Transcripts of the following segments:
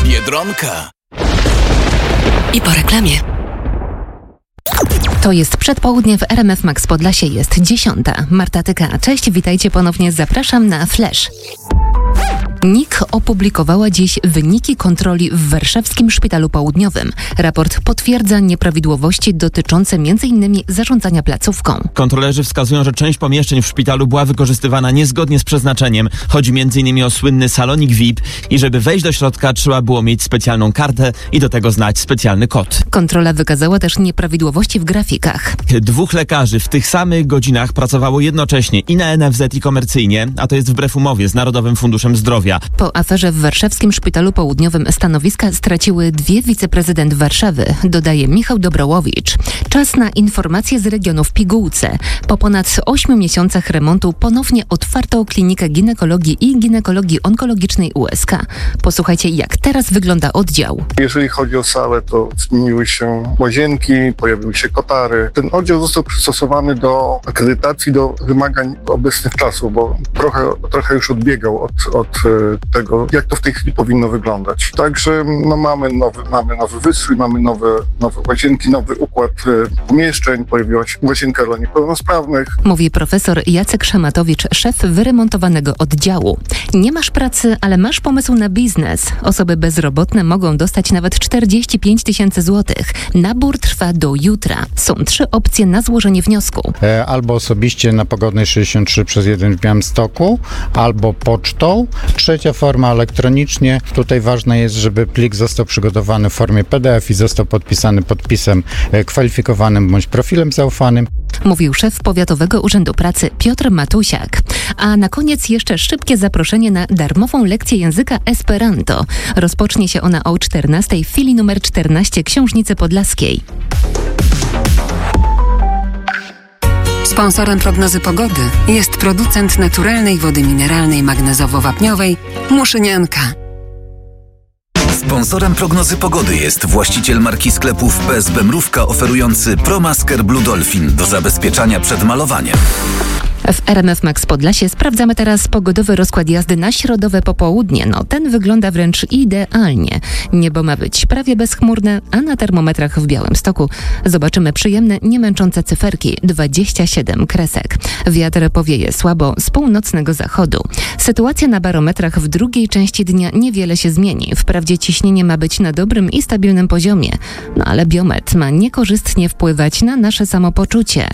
Biedronka. I po reklamie. To jest przedpołudnie w RMF Max Podlasie, jest 10. Marta Tyka, cześć, witajcie ponownie, zapraszam na Flash. NIK opublikowała dziś wyniki kontroli w warszawskim Szpitalu Południowym. Raport potwierdza nieprawidłowości dotyczące m.in. zarządzania placówką. Kontrolerzy wskazują, że część pomieszczeń w szpitalu była wykorzystywana niezgodnie z przeznaczeniem. Chodzi m.in. o słynny salonik VIP i żeby wejść do środka trzeba było mieć specjalną kartę i do tego znać specjalny kod. Kontrola wykazała też nieprawidłowości w grafikach. 2 lekarzy w tych samych godzinach pracowało jednocześnie i na NFZ i komercyjnie, a to jest wbrew umowie z Narodowym Funduszem Zdrowia. Po aferze w warszawskim Szpitalu Południowym stanowiska straciły 2 wiceprezydent Warszawy, dodaje Michał Dobrołowicz. Czas na informacje z regionu w pigułce. Po ponad 8 miesiącach remontu ponownie otwarto klinikę ginekologii i ginekologii onkologicznej USK. Posłuchajcie, jak teraz wygląda oddział. Jeżeli chodzi o salę, to zmieniły się łazienki, pojawiły się kotary. Ten oddział został przystosowany do akredytacji, do wymagań obecnych czasów, bo trochę już odbiegał od tego, jak to w tej chwili powinno wyglądać. Także mamy nowy wystrój, mamy nowe łazienki, nowy układ pomieszczeń, pojawiła się łazienka dla niepełnosprawnych. Mówi profesor Jacek Szamatowicz, szef wyremontowanego oddziału. Nie masz pracy, ale masz pomysł na biznes. Osoby bezrobotne mogą dostać nawet 45 000 złotych. Nabór trwa do jutra. Są 3 opcje na złożenie wniosku. Albo osobiście na Pogodnej 63/1 w Białymstoku, albo pocztą. Trzecia forma elektronicznie. Tutaj ważne jest, żeby plik został przygotowany w formie PDF i został podpisany podpisem kwalifikowanym bądź profilem zaufanym. Mówił szef Powiatowego Urzędu Pracy Piotr Matusiak. A na koniec jeszcze szybkie zaproszenie na darmową lekcję języka Esperanto. Rozpocznie się ona o 14:00 w filii numer 14 Książnicy Podlaskiej. Sponsorem prognozy pogody jest producent naturalnej wody mineralnej magnezowo-wapniowej Muszynianka. Sponsorem prognozy pogody jest właściciel marki sklepów PSB Mrówka oferujący ProMasker Blue Dolphin do zabezpieczania przed malowaniem. W RMF Max Podlasie sprawdzamy teraz pogodowy rozkład jazdy na środowe popołudnie. Ten wygląda wręcz idealnie. Niebo ma być prawie bezchmurne, a na termometrach w Białymstoku zobaczymy przyjemne, niemęczące cyferki 27 kresek. Wiatr powieje słabo z północnego zachodu. Sytuacja na barometrach w drugiej części dnia niewiele się zmieni. Wprawdzie ciśnienie ma być na dobrym i stabilnym poziomie, ale biometr ma niekorzystnie wpływać na nasze samopoczucie.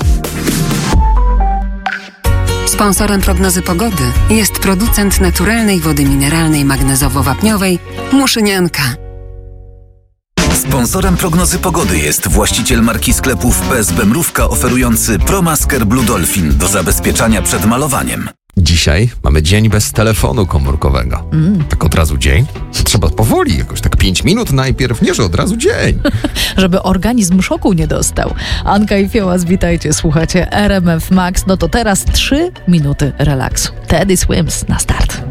Sponsorem prognozy pogody jest producent naturalnej wody mineralnej magnezowo-wapniowej Muszynianka. Sponsorem prognozy pogody jest właściciel marki sklepów PSB Mrówka oferujący ProMasker Blue Dolphin do zabezpieczania przed malowaniem. Dzisiaj mamy dzień bez telefonu komórkowego. Tak od razu dzień? Trzeba powoli, jakoś tak 5 minut najpierw, nie że od razu dzień. Żeby organizm szoku nie dostał. Anka i Fiołas, witajcie, słuchacie RMF Max. To teraz 3 minuty relaksu. Teddy Swims na start.